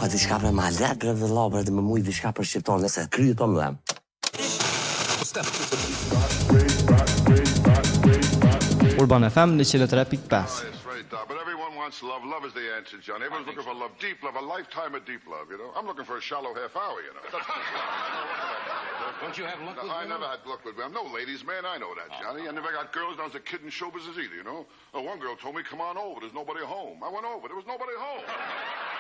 Wat die schapper maar let op de lopen de moeite de schapper zit dan dat ze kruid om hem. Urban FM 93 Pass. But everyone wants love. Love is the answer, Johnny. Everyone's looking for love, deep love, a lifetime of deep love, you know. I'm looking for a shallow half hour, you know. Don't you have luck with I never had luck with women. I'm no ladies' man, I know that, Johnny. I never got girls when I was a kid in show business either, you know. One girl told me, come on over, there's nobody home. I went over, there was nobody home.